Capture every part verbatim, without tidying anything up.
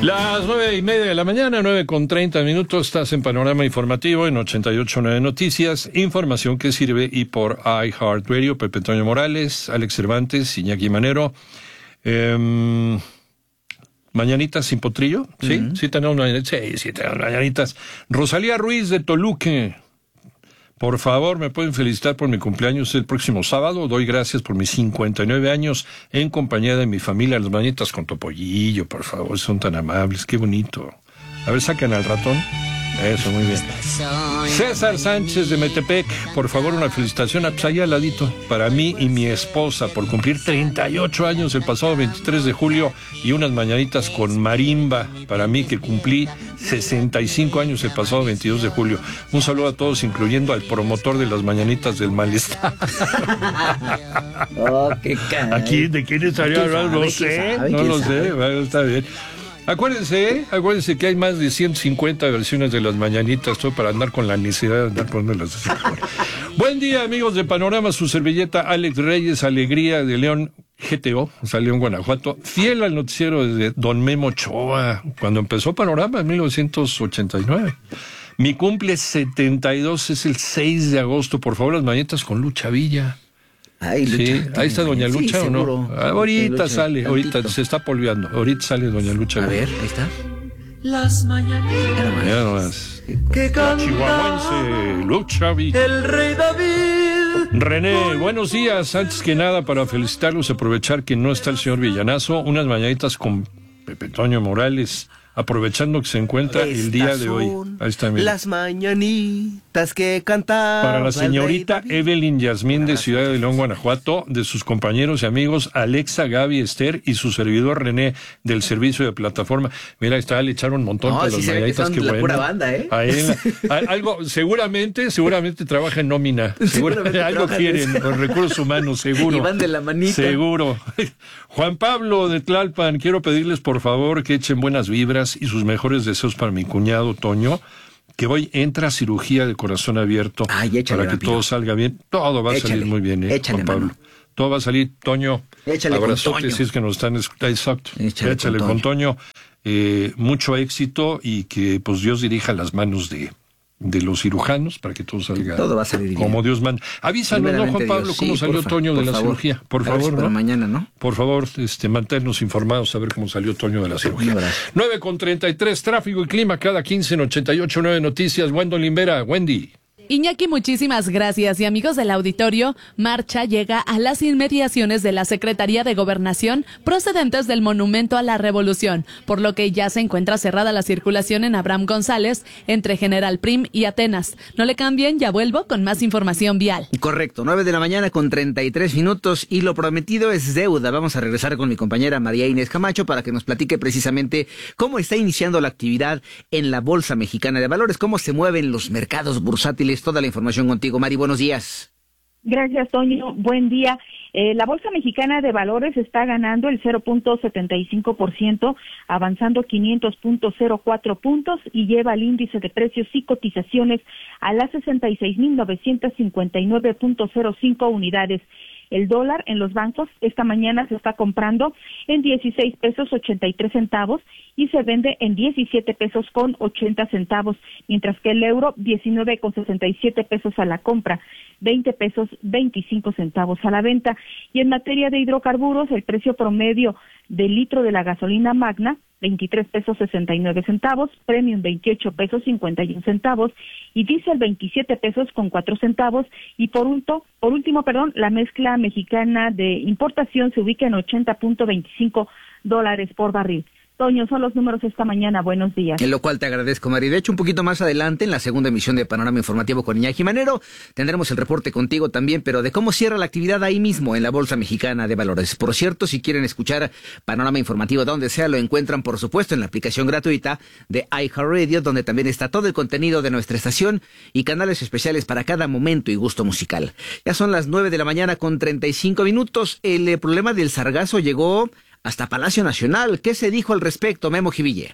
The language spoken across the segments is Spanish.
Las nueve y media de la mañana, nueve con treinta minutos, estás en Panorama Informativo en ochenta y ocho punto nueve Noticias, información que sirve y por iHeartRadio, Pepe Toño Morales, Alex Cervantes, Iñaki Manero. Eh, Mañanitas sin potrillo, ¿sí? Uh-huh. Sí tenemos mañanitas, sí, sí tenemos mañanitas. Rosalía Ruiz de Toluque. Por favor, me pueden felicitar por mi cumpleaños el próximo sábado. Doy gracias por mis cincuenta y nueve años en compañía de mi familia. Las mañanitas con topollillo, por favor, son tan amables. Qué bonito. A ver, saquen al ratón. Eso, muy bien. César Sánchez de Metepec, por favor, una felicitación pues allá al ladito para mí y mi esposa por cumplir treinta y ocho años el pasado veintitrés de julio y unas mañanitas con marimba para mí que cumplí sesenta y cinco años el pasado veintidós de julio. Un saludo a todos, incluyendo al promotor de las mañanitas del malestar. Oh, qué Aquí, ¿de quién estaría hablando? No sé, no lo sé, bueno, está bien. Acuérdense, acuérdense que hay más de ciento cincuenta versiones de las mañanitas, todo para andar con la necesidad de andar poniéndolas así. Buen día, amigos de Panorama, su servilleta Alex Reyes, Alegría de León G T O, o sea, León, Guanajuato, fiel al noticiero desde Don Memo Ochoa, cuando empezó Panorama en mil novecientos ochenta y nueve. Mi cumple setenta y dos, es el seis de agosto, por favor, las mañanitas con Lucha Villa. Ay, Lucha, sí, ahí está Doña Lucha, sí, ¿o no? Ah, ahorita Lucha, sale, tantito. ahorita se está polveando, ahorita sale Doña Lucha. A ver, ahí está. Las mañanitas Mira nomás. que canta Chihuahuense, Lucha Villa. el rey David. René, buenos días. Antes que nada, para felicitarlos, aprovechar que no está el señor Villanazo, unas mañanitas con Pepe Toño Morales, aprovechando que se encuentra Estas el día de hoy. Ahí está, mira. Las mañanitas que cantaba Para la señorita el rey Evelyn Yasmín de Ciudad de León, Guanajuato, de sus compañeros y amigos Alexa, Gaby, Esther y su servidor René del servicio de plataforma. Mira, ahí está, le echaron un montón No, de sí las se ve que mañanitas, son qué la bueno. pura banda, ¿eh? A él, a- algo, seguramente, seguramente trabaja en nómina. Segura- Seguramente algo trabajan quieren, los recursos humanos, seguro. Y van de la manita. Seguro. Juan Pablo de Tlalpan, quiero pedirles por favor que echen buenas vibras y sus mejores deseos para mi cuñado Toño, que hoy entra a cirugía de corazón abierto. Ay, échale para que rápido. todo salga bien. Todo va a Échale, salir muy bien, ¿eh, échale, Juan Pablo? mano. Todo va a salir, Toño. Échale con abrazote, Toño. si es que nos están escuchando. Exacto. Échale Échale, con con Toño. Eh, mucho éxito y que pues Dios dirija las manos de, de los cirujanos para que todo salga Todo va a salir bien. como Dios manda. Avísanos, ¿no, Primeramente Juan Pablo, Dios. cómo Sí, salió porfa, Toño de por la favor. cirugía? Por A ver si favor, para ¿no? mañana, ¿no? Por favor, este, manténnos informados a ver cómo salió Toño de la cirugía. Un abrazo. nueve con treinta y tres, tráfico y clima cada quince en ochenta y ocho punto nueve Noticias. Wendell Limbera, Wendy. Iñaki, muchísimas gracias. Y amigos del auditorio, marcha llega a las inmediaciones de la Secretaría de Gobernación procedentes del Monumento a la Revolución, por lo que ya se encuentra cerrada la circulación en Abraham González entre General Prim y Atenas. No le cambien, ya vuelvo con más información vial. Correcto, nueve de la mañana con treinta y tres minutos y lo prometido es deuda. Vamos a regresar con mi compañera María Inés Camacho para que nos platique precisamente cómo está iniciando la actividad en la Bolsa Mexicana de Valores, cómo se mueven los mercados bursátiles. Toda la información contigo, Mari. Buenos días. Gracias, Toño. Buen día. Eh, la Bolsa Mexicana de Valores está ganando el cero punto setenta y cinco por ciento, avanzando quinientos punto cero cuatro puntos y lleva el índice de precios y cotizaciones a las sesenta y seis mil novecientos cincuenta y nueve punto cero cinco unidades. El dólar en los bancos esta mañana se está comprando en dieciséis pesos ochenta y tres centavos y se vende en diecisiete pesos con ochenta centavos, mientras que el euro diecinueve con sesenta y siete pesos a la compra, veinte pesos veinticinco centavos a la venta. Y en materia de hidrocarburos, el precio promedio del litro de la gasolina Magna, veintitrés pesos sesenta y nueve centavos, Premium veintiocho pesos cincuenta y un centavos y Diesel veintisiete pesos con cuatro centavos. Y por último, por último, perdón, la mezcla mexicana de importación se ubica en ochenta punto veinticinco dólares por barril. Toño, son los números esta mañana. Buenos días. En lo cual te agradezco, Mari. De hecho, un poquito más adelante, en la segunda emisión de Panorama Informativo con Iñaki Manero, tendremos el reporte contigo también, pero de cómo cierra la actividad ahí mismo en la Bolsa Mexicana de Valores. Por cierto, si quieren escuchar Panorama Informativo donde sea, lo encuentran, por supuesto, en la aplicación gratuita de iHeartRadio, donde también está todo el contenido de nuestra estación y canales especiales para cada momento y gusto musical. Ya son las nueve de la mañana con treinta y cinco minutos. El eh, problema del sargazo llegó hasta Palacio Nacional. ¿Qué se dijo al respecto, Memo Jiville?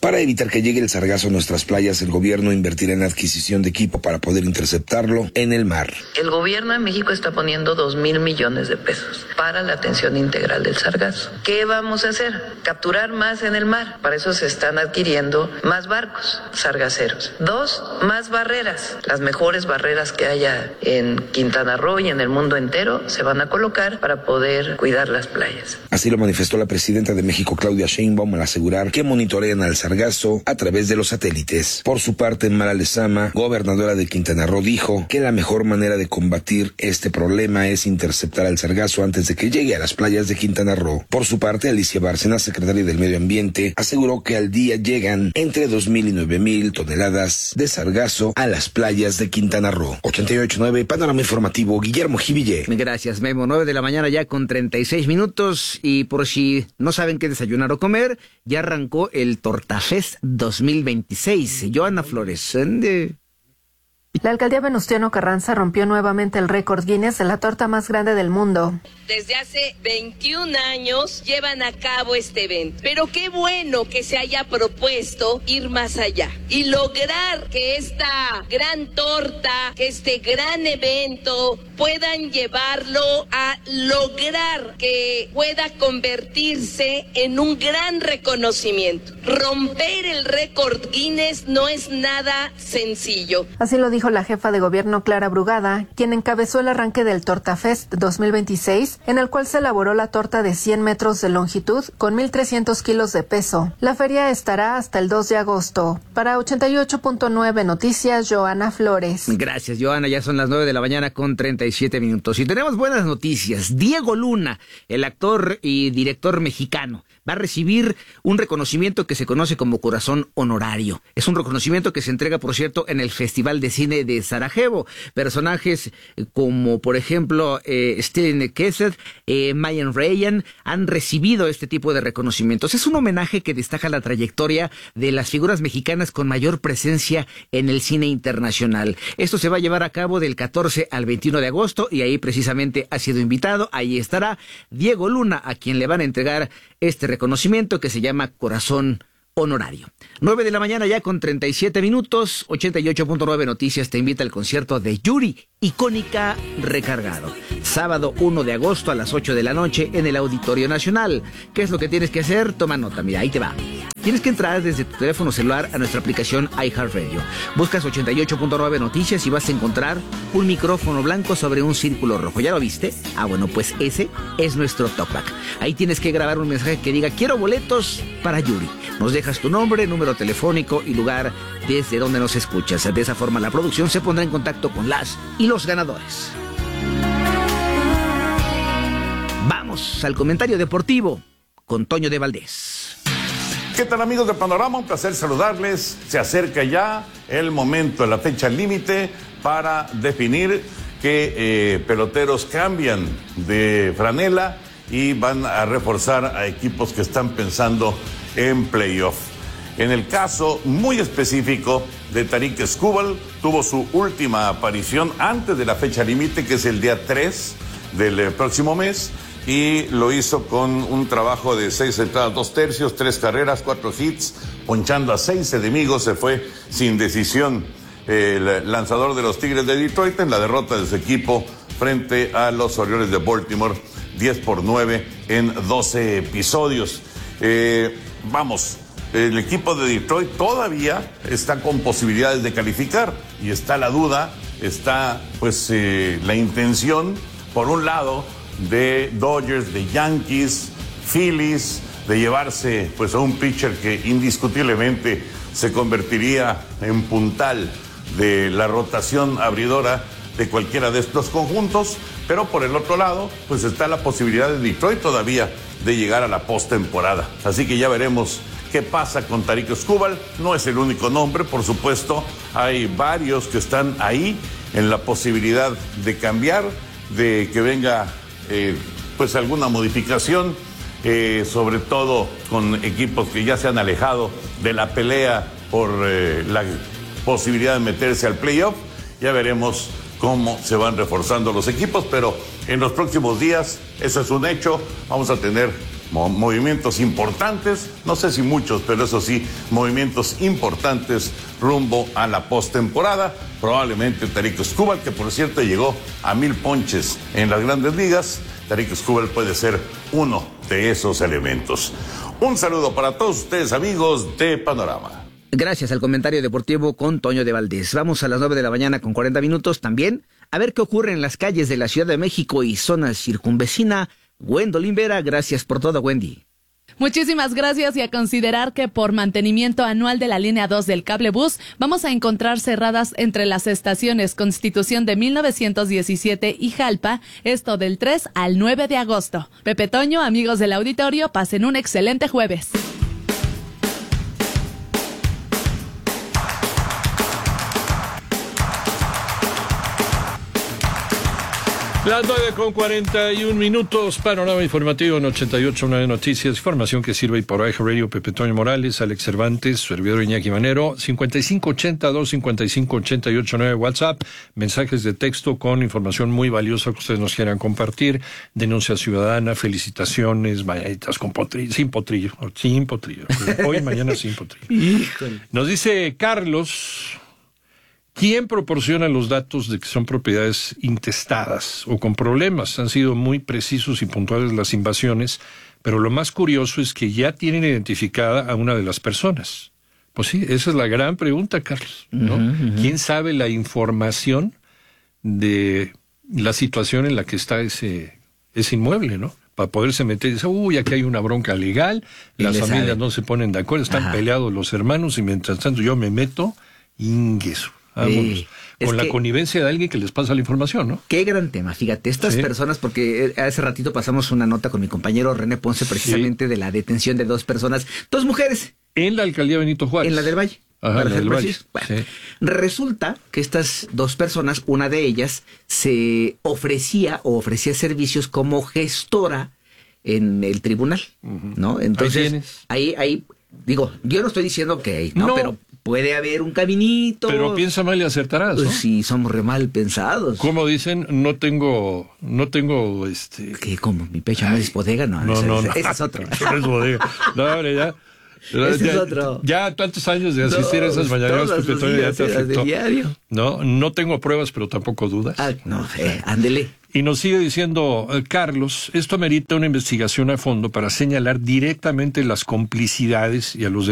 Para evitar que llegue el sargazo a nuestras playas, el gobierno invertirá en la adquisición de equipo para poder interceptarlo en el mar. El gobierno de México está poniendo dos mil millones de pesos para la atención integral del sargazo. ¿Qué vamos a hacer? Capturar más en el mar. Para eso se están adquiriendo más barcos sargaceros. Dos, más barreras. Las mejores barreras que haya en Quintana Roo y en el mundo entero se van a colocar para poder cuidar las playas. Así lo manifestó la presidenta de México, Claudia Sheinbaum, al asegurar que monitorean al sargazo a través de los satélites. Por su parte, Mara Lezama, gobernadora de Quintana Roo, dijo que la mejor manera de combatir este problema es interceptar al sargazo antes de que llegue a las playas de Quintana Roo. Por su parte, Alicia Bárcena, secretaria del Medio Ambiente, aseguró que al día llegan entre dos mil y nueve mil toneladas de sargazo a las playas de Quintana Roo. ochenta y ocho punto nueve, Panorama Informativo, Guillermo Jiville. Gracias, Memo. nueve de la mañana ya con treinta y seis minutos, y por si no saben qué desayunar o comer, ya arrancó el Tortafest dos mil veintiséis. Joana Flores, ¿dónde? La alcaldía Venustiano Carranza rompió nuevamente el récord Guinness de la torta más grande del mundo. Desde hace veintiún años llevan a cabo este evento, pero qué bueno que se haya propuesto ir más allá y lograr que esta gran torta, que este gran evento puedan llevarlo a lograr que pueda convertirse en un gran reconocimiento. Romper el récord Guinness no es nada sencillo. Así lo dijo la jefa de gobierno Clara Brugada, quien encabezó el arranque del Tortafest dos mil veintiséis, en el cual se elaboró la torta de cien metros de longitud con mil trescientos kilos de peso. La feria estará hasta el dos de agosto. Para ochenta y ocho punto nueve Noticias, Joana Flores. Gracias, Joana. Ya son las nueve de la mañana con treinta y siete minutos. Y tenemos buenas noticias. Diego Luna, el actor y director mexicano, va a recibir un reconocimiento que se conoce como Corazón Honorario. Es un reconocimiento que se entrega, por cierto, en el Festival de Cine de Sarajevo. Personajes como, por ejemplo, eh, Stellan Kesset, eh, Mayan Ryan, han recibido este tipo de reconocimientos. Es un homenaje que destaca la trayectoria de las figuras mexicanas con mayor presencia en el cine internacional. Esto se va a llevar a cabo del catorce al veintiuno de agosto, y ahí precisamente ha sido invitado. Ahí estará Diego Luna, a quien le van a entregar este reconocimiento que se llama Corazón Honorario. nueve de la mañana ya con treinta y siete minutos. ochenta y ocho punto nueve Noticias te invita al concierto de Yuri, icónica Recargado. Sábado uno de agosto a las ocho de la noche en el Auditorio Nacional. ¿Qué es lo que tienes que hacer? Toma nota, mira, ahí te va. Tienes que entrar desde tu teléfono celular a nuestra aplicación iHeartRadio. Buscas ochenta y ocho punto nueve Noticias y vas a encontrar un micrófono blanco sobre un círculo rojo. ¿Ya lo viste? Ah, bueno, pues ese es nuestro talkback. Ahí tienes que grabar un mensaje que diga: quiero boletos para Yuri. Nos dejas tu nombre, número telefónico y lugar desde donde nos escuchas. De esa forma la producción se pondrá en contacto con las y los ganadores. Vamos al comentario deportivo con Toño de Valdés. ¿Qué tal, amigos de Panorama? Un placer saludarles. Se acerca ya el momento, la fecha límite para definir qué eh, peloteros cambian de franela y van a reforzar a equipos que están pensando en playoff. En el caso muy específico de Tarik Skubal, tuvo su última aparición antes de la fecha límite, que es el día tres del eh, próximo mes, y lo hizo con un trabajo de seis entradas, dos tercios, tres carreras, cuatro hits, ponchando a seis enemigos. Se fue sin decisión el lanzador de los Tigres de Detroit en la derrota de su equipo frente a los Orioles de Baltimore, diez por nueve en doce episodios. Eh, vamos, el equipo de Detroit todavía está con posibilidades de calificar, y está la duda, está pues eh, la intención, por un lado, de Dodgers, de Yankees, Phillies, de llevarse pues a un pitcher que indiscutiblemente se convertiría en puntal de la rotación abridora de cualquiera de estos conjuntos. Pero por el otro lado, pues está la posibilidad de Detroit todavía de llegar a la postemporada. Así que ya veremos qué pasa con Tarik Skubal. No es el único nombre, por supuesto. Hay varios que están ahí en la posibilidad de cambiar, de que venga eh, pues alguna modificación, eh, sobre todo con equipos que ya se han alejado de la pelea por eh, la posibilidad de meterse al playoff. Ya veremos cómo se van reforzando los equipos, pero en los próximos días, eso es un hecho, vamos a tener mo- movimientos importantes, no sé si muchos, pero eso sí, movimientos importantes rumbo a la postemporada. Probablemente Tarik Skubal, que por cierto llegó a mil ponches en las grandes ligas, Tarik Skubal puede ser uno de esos elementos. Un saludo para todos ustedes, amigos de Panorama. Gracias al comentario deportivo con Toño de Valdés. Vamos a las nueve de la mañana con cuarenta minutos también a ver qué ocurre en las calles de la Ciudad de México y zona circunvecina. Gwendolyn Vera, gracias por todo, Wendy. Muchísimas gracias, y a considerar que por mantenimiento anual de la línea dos del cablebús vamos a encontrar cerradas entre las estaciones Constitución de mil novecientos diecisiete y Jalpa, esto del tres al nueve de agosto. Pepe Toño, amigos del auditorio, pasen un excelente jueves. Las nueve con cuarenta y un minutos, panorama informativo en ochenta y ocho punto nueve Noticias, información que sirve por iHeartRadio, Pepe Toño Morales, Alex Cervantes, su servidor Iñaki Manero, cincuenta y cinco ochenta, dos cincuenta y cinco, ochenta y ocho nueve WhatsApp, mensajes de texto con información muy valiosa que ustedes nos quieran compartir, denuncia ciudadana, felicitaciones, mañanitas con potrillo, sin potrillo, sin potrillo, hoy mañana sin potrillo. Híjole. Nos dice Carlos: ¿quién proporciona los datos de que son propiedades intestadas o con problemas? Han sido muy precisos y puntuales las invasiones, pero lo más curioso es que ya tienen identificada a una de las personas. Pues sí, esa es la gran pregunta, Carlos, ¿no? Uh-huh, uh-huh. ¿Quién sabe la información de la situación en la que está ese, ese inmueble, ¿no? Para poderse meter y decir, uy, aquí hay una bronca legal, y las familias sabe. No se ponen de acuerdo, están Ajá. peleados los hermanos, y mientras tanto yo me meto, ingueso. Sí, con la connivencia de alguien que les pasa la información, ¿no? Qué gran tema, fíjate, estas sí. personas, porque hace ratito pasamos una nota con mi compañero René Ponce precisamente sí. de la detención de dos personas, dos mujeres. En la alcaldía Benito Juárez. En la del Valle. Ajá, la del Valle. Bueno, sí. Resulta que estas dos personas, una de ellas se ofrecía o ofrecía servicios como gestora en el tribunal, uh-huh. ¿no? Entonces, ahí, ahí, digo, yo no estoy diciendo que no, no. pero puede haber un caminito. Pero piensa mal y acertarás, ¿no? Pues sí, somos re mal pensados. Como dicen, no tengo, no tengo, este... ¿Qué, cómo? ¿Mi pecho no es bodega? No, no, ese, no, ese, no. ese es otro. No es bodega. No, hombre, ya... Ese ya, es otro. Ya tantos años de asistir dos, a esas mañaneras, Pepe Toño, ya te afectó. No, no tengo pruebas, pero tampoco dudas. Ah, no, eh, ándele. Y nos sigue diciendo eh, Carlos, esto amerita una investigación a fondo para señalar directamente las complicidades y a los